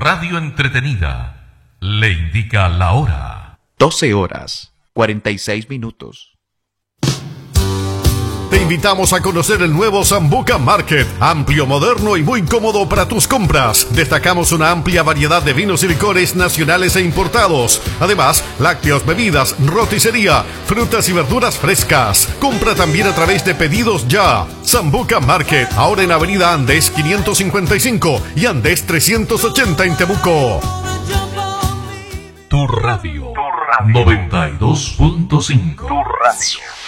radio entretenida le indica la hora. 12 horas, 46 minutos. Te invitamos a conocer el nuevo Sambuca Market, amplio, moderno y muy cómodo para tus compras. Destacamos una amplia variedad de vinos y licores nacionales e importados. Además, lácteos, bebidas, roticería, frutas y verduras frescas. Compra también a través de Pedidos Ya. Sambuca Market, ahora en Avenida Andes 555 y Andes 380 en Temuco. Tu radio, 92.5. Tu radio.